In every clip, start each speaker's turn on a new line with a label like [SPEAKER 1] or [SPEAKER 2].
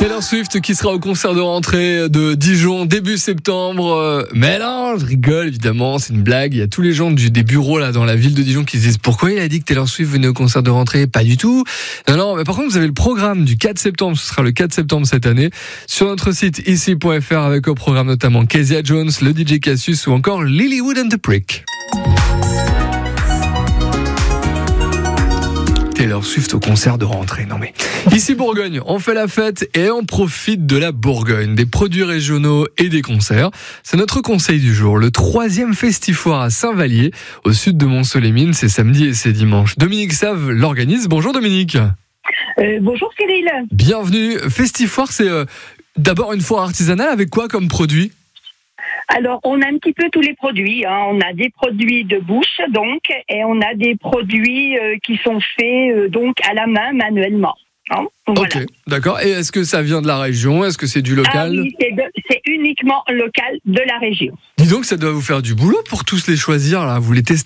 [SPEAKER 1] Taylor Swift qui sera au concert de rentrée de Dijon début septembre. Mais non, je rigole évidemment, c'est une blague. Il y a tous les gens des bureaux là dans la ville de Dijon qui se disent pourquoi il a dit que Taylor Swift venait au concert de rentrée. Pas du tout. Non, mais par contre vous avez le programme du 4 septembre, ce sera le 4 septembre cette année, sur notre site ici.fr avec au programme notamment Kezia Jones, le DJ Cassius ou encore Lilywood and the Prick. Taylor Swift au concert de rentrée, non mais... Ici Bourgogne, on fait la fête et on profite de la Bourgogne, des produits régionaux et des concerts. C'est notre conseil du jour, le 3e Festifoire à Saint-Vallier, au sud de Mont-Soleil-Mines, c'est samedi et c'est dimanche. Dominique Save l'organise, bonjour Dominique.
[SPEAKER 2] Bonjour Cyril.
[SPEAKER 1] Bienvenue, Festifoire c'est d'abord une foire artisanale avec quoi comme produit ?
[SPEAKER 2] Alors, on a un petit peu tous les produits. On a des produits de bouche, donc, et on a des produits qui sont faits donc à la main, manuellement. Voilà.
[SPEAKER 1] Ok, d'accord. Et est-ce que ça vient de la région ? Est-ce que c'est du local ?
[SPEAKER 2] Ah oui, c'est uniquement local de la région.
[SPEAKER 1] Dis donc, ça doit vous faire du boulot pour tous les choisir, là. Vous les testez ?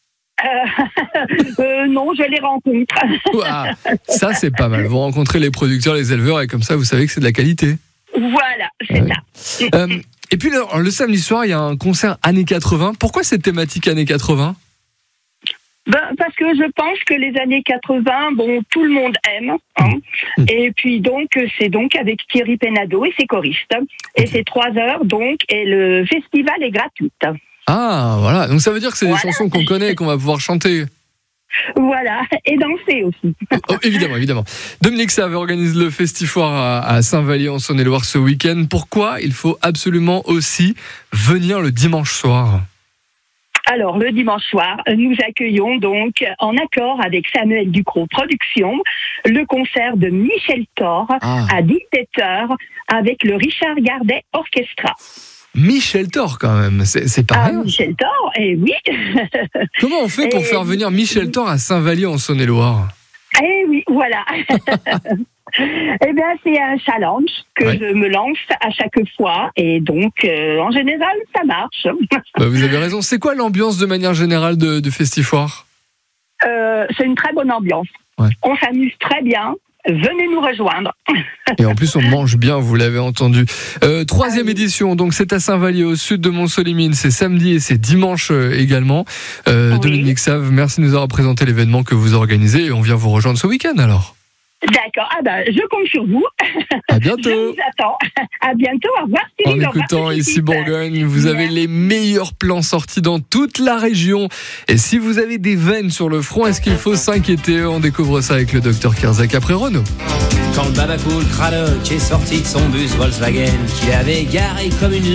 [SPEAKER 2] Non, je les rencontre.
[SPEAKER 1] Ah, ça, c'est pas mal. Vous rencontrez les producteurs, les éleveurs, et comme ça, vous savez que c'est de la qualité.
[SPEAKER 2] Voilà, c'est ça.
[SPEAKER 1] Et puis, le samedi soir, il y a un concert années 80. Pourquoi cette thématique années 80 ?
[SPEAKER 2] Parce que je pense que les années 80, tout le monde aime. Et puis donc, c'est donc avec Thierry Pénadeau et ses choristes. Et c'est 3 heures, donc, et le festival est gratuit.
[SPEAKER 1] Ah, voilà. Donc ça veut dire que c'est des chansons qu'on connaît et qu'on va pouvoir chanter.
[SPEAKER 2] Voilà, et danser aussi.
[SPEAKER 1] Évidemment. Dominique Save organise le Festifoire à Saint-Vallier en Saône-et-Loire ce week-end. Pourquoi il faut absolument aussi venir le dimanche soir ?
[SPEAKER 2] Alors, le dimanche soir, nous accueillons donc, en accord avec Samuel Ducrot Productions, le concert de Michel Thor à 17h avec le Richard Gardet Orchestra.
[SPEAKER 1] Michel Thor, quand même, c'est pas rien.
[SPEAKER 2] Michel Thor, oui.
[SPEAKER 1] Comment on fait pour faire venir Michel Thor à Saint-Vallier en Saône-et-Loire ?
[SPEAKER 2] Oui, voilà. C'est un challenge que je me lance à chaque fois. Et donc, en général, ça marche.
[SPEAKER 1] Vous avez raison. C'est quoi l'ambiance de manière générale de Festifoire ?
[SPEAKER 2] C'est une très bonne ambiance. Ouais. On s'amuse très bien. Venez nous rejoindre.
[SPEAKER 1] Et en plus, on mange bien, vous l'avez entendu. 3e édition, donc c'est à Saint-Vallier, au sud de Mont-Soleil-Mines. C'est samedi et c'est dimanche également. Dominique Save, merci de nous avoir présenté l'événement que vous organisez. Et on vient vous rejoindre ce week-end alors.
[SPEAKER 2] D'accord, je compte sur vous.
[SPEAKER 1] À bientôt.
[SPEAKER 2] Je vous attends. À bientôt, au revoir Cyril.
[SPEAKER 1] En écoutant ici Bourgogne, vous avez les meilleurs plans sortis dans toute la région. Et si vous avez des veines sur le front, est-ce qu'il faut s'inquiéter ? On découvre ça avec le docteur Kerzak après Renaud.
[SPEAKER 3] Quand le Babacool Cradock est sorti de son bus Volkswagen, qu'il avait garé comme une